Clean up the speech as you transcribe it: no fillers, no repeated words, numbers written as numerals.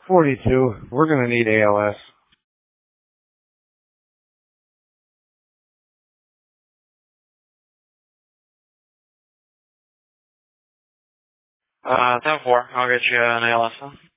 42. We're going to need ALS. Ten-4. I'll get you an ALS then.